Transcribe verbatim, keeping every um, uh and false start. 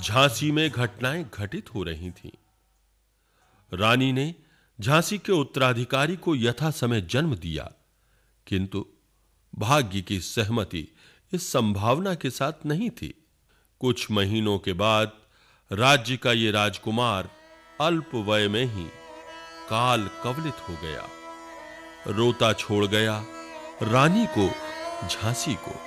झांसी में घटनाएं घटित हो रही थीं। रानी ने झांसी के उत्तराधिकारी को यथा समय जन्म दिया, किंतु भाग्य की सहमति इस संभावना के साथ नहीं थी। कुछ महीनों के बाद राज्य का ये राजकुमार अल्प वय में ही काल कवलित हो गया, रोता छोड़ गया रानी को, झांसी को।